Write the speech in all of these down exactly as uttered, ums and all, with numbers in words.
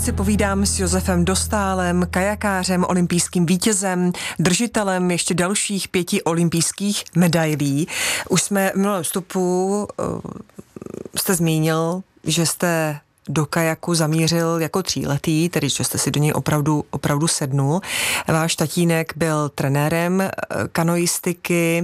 si povídám s Josefem Dostálem, kajakářem, olympijským vítězem, držitelem ještě dalších pěti olympijských medailí. Už jsme v minulém vstupu uh, jste zmínil, že jste do kajaku zamířil jako tříletý, tedy že jste si do něj opravdu, opravdu sednul. Váš tatínek byl trenérem kanoistiky.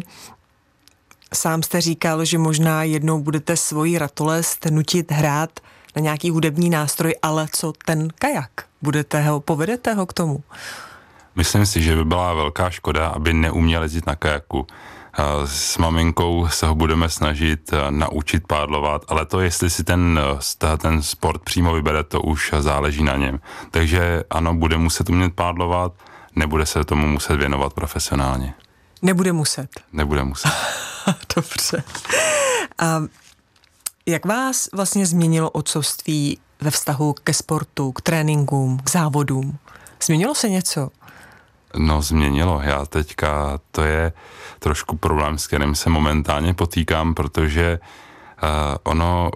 Sám jste říkal, že možná jednou budete svoji ratolest nutit hrát na nějaký hudební nástroj, ale co ten kajak? Budete ho, povedete ho k tomu? Myslím si, že by byla velká škoda, aby neuměl jezdit na kajaku. S maminkou se ho budeme snažit naučit pádlovat, ale to, jestli si ten, ten sport přímo vybere, to už záleží na něm. Takže ano, bude muset umět pádlovat, nebude se tomu muset věnovat profesionálně. Nebude muset? Nebude muset. Dobře. A jak vás vlastně změnilo otcovství ve vztahu ke sportu, k tréninkům, k závodům? Změnilo se něco? No, změnilo. Já teďka, to je trošku problém, s kterým se momentálně potýkám, protože uh, ono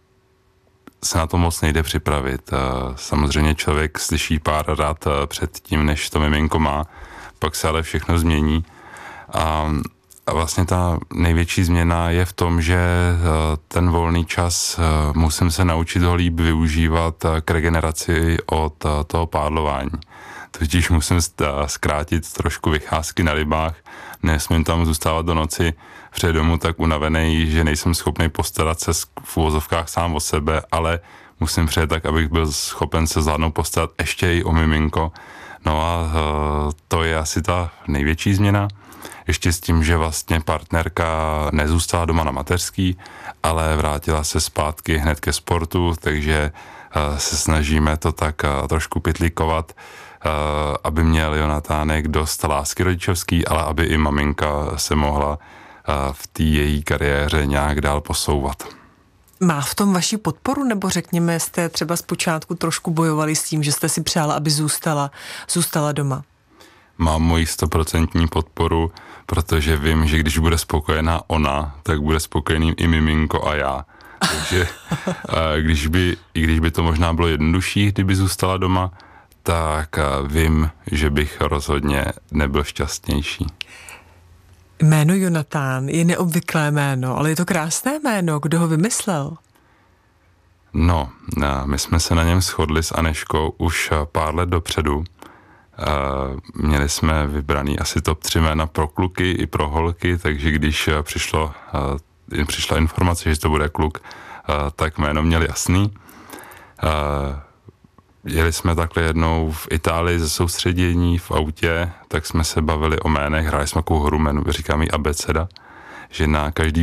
se na to moc nejde připravit. Uh, samozřejmě člověk slyší pár rad uh, před tím, než to miminko má, pak se ale všechno změní. A, a vlastně ta největší změna je v tom, že uh, ten volný čas uh, musím se naučit ho líp využívat uh, k regeneraci od uh, toho pádlování. Totiž musím zkrátit trošku vycházky na rybách, nesmím tam zůstávat do noci před domu tak unavený, že nejsem schopný postarat se v uvozovkách sám o sebe, ale musím přijet tak, abych byl schopen se zvládnout postarat ještě i o miminko. No a to je asi ta největší změna. Ještě s tím, že vlastně partnerka nezůstala doma na mateřský, ale vrátila se zpátky hned ke sportu, takže se snažíme to tak trošku pytlíkovat, aby měl Jonatánek dost lásky rodičovský, ale aby i maminka se mohla v té její kariéře nějak dál posouvat. Má v tom vaši podporu, nebo řekněme, jste třeba zpočátku trošku bojovali s tím, že jste si přála, aby zůstala, zůstala doma? Mám moji stoprocentní podporu, protože vím, že když bude spokojená ona, tak bude spokojený i miminko a já. Takže když by, i když by to možná bylo jednodušší, kdyby zůstala doma, tak vím, že bych rozhodně nebyl šťastnější. Jméno Jonatán je neobvyklé jméno, ale je to krásné jméno. Kdo ho vymyslel? No, my jsme se na něm shodli s Aneškou už pár let dopředu. Měli jsme vybraný asi top tři jména pro kluky i pro holky, takže když přišlo, přišla informace, že to bude kluk, tak jméno měl jasný. Jeli jsme takhle jednou v Itálii ze soustředění v autě, tak jsme se bavili o jménech, hráli jsme takovou hru jménu, říkám jí abeceda, že na každý